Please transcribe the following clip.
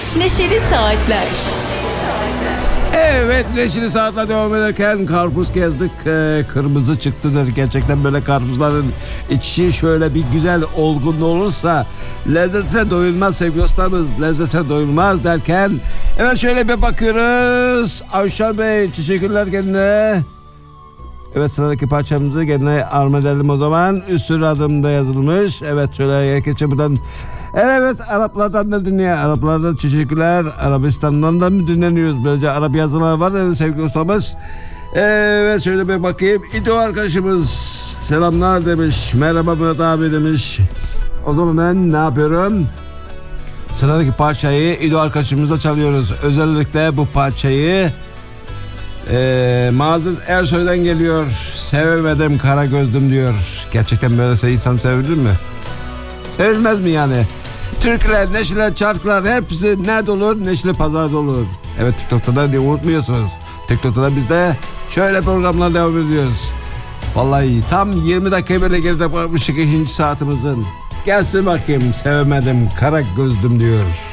Neşeli Saatler. Evet, Neşeli Saatler devam ederken karpuz gezdik, kırmızı çıktıdır. Gerçekten böyle karpuzların içi şöyle bir güzel olgun olursa lezzetine doyulmaz sevgili dostlarımız, lezzetine doyulmaz derken evet şöyle bir bakıyoruz. Avşar Bey teşekkürler kendine. Evet, sıradaki parçamızı kendine armağan edelim o zaman. Üstü adımda yazılmış. Evet, şöyle geçe buradan. Evet, Araplardan da dinleyen. Araplardan teşekkürler. Arabistan'dan da mı dinleniyoruz? Böylece Arap yazılar var. Evet, sevgili ustamız. Evet, şöyle bir bakayım. İdo arkadaşımız selamlar demiş. Merhaba Murat abi demiş. O zaman ben ne yapıyorum? Sıradaki parçayı İdo arkadaşımızla çalıyoruz. Özellikle bu parçayı Mazlum Ersoy'dan geliyor. Sevemedim kara gözlüm diyor. Gerçekten böyle insan sevilir mi? Sevilmez mi yani? Türküler, neşeler, şarkılar hepsi nerede olur? Neşeli Pazar'da olur. Evet, TikTok'ta da diye unutmuyorsunuz. TikTok'ta da biz de şöyle programlar devam ediyoruz. Vallahi tam 20 dakika böyle geride bırakmıştık 2. saatimizin. Gelsin bakayım, sevemedim kara gözlüm diyor.